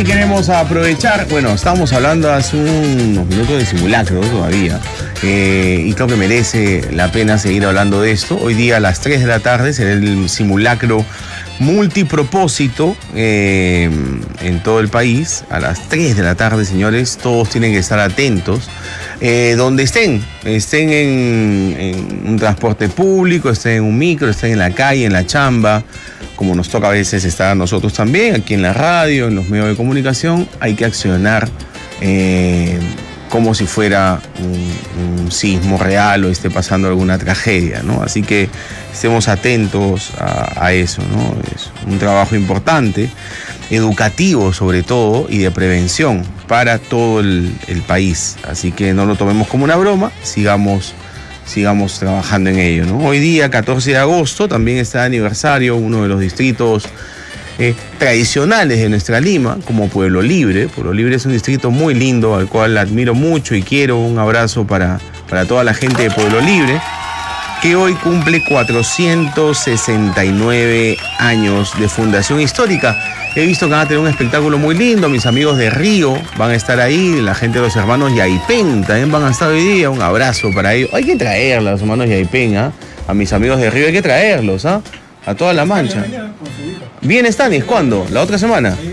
sí queremos aprovechar, bueno, estábamos hablando hace unos minutos de simulacro todavía, y creo que merece la pena seguir hablando de esto. Hoy día a las 3 de la tarde será el simulacro multipropósito en todo el país. A las 3 de la tarde, señores, todos tienen que estar atentos. Donde estén en un transporte público, estén en un micro, estén en la calle, en la chamba, como nos toca a veces estar a nosotros también, aquí en la radio, en los medios de comunicación, hay que accionar como si fuera un sismo real o esté pasando alguna tragedia, ¿no? Así que estemos atentos a eso, ¿no? Es un trabajo importante, educativo sobre todo, y de prevención para todo el país. Así que no lo tomemos como una broma, sigamos trabajando en ello, ¿no? Hoy día, 14 de agosto, también está de aniversario uno de los distritos tradicionales de nuestra Lima, como Pueblo Libre. Pueblo Libre es un distrito muy lindo, al cual admiro mucho y quiero. Un abrazo para toda la gente de Pueblo Libre, que hoy cumple 469 años de fundación histórica. He visto que van a tener un espectáculo muy lindo. Mis amigos de Río van a estar ahí, la gente de los hermanos Yaipen también van a estar hoy día. Un abrazo para ellos. Hay que traerlos, los hermanos Yaipen, ¿ah? A mis amigos de Río hay que traerlos, ¿ah? A toda la mancha. ¿Bien, Stanis? ¿Cuándo? ¿La otra semana?